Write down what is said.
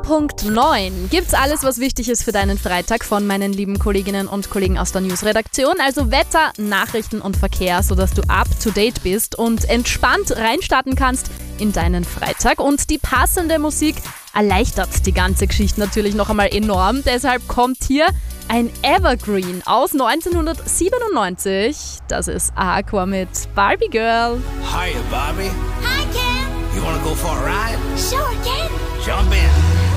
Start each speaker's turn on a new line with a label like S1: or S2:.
S1: 7.9 gibt's alles, was wichtig ist für deinen Freitag von meinen lieben Kolleginnen und Kollegen aus der News-Redaktion. Also Wetter, Nachrichten und Verkehr, sodass du up to date bist und entspannt reinstarten kannst in deinen Freitag. Und die passende Musik erleichtert die ganze Geschichte natürlich noch einmal enorm. Deshalb kommt hier ein Evergreen aus 1997. Das ist Aqua mit Barbie Girl.
S2: Hiya, Barbie.
S3: Hi, Ken.
S2: You wanna go for a ride?
S3: Sure, Ken.
S2: Jump in.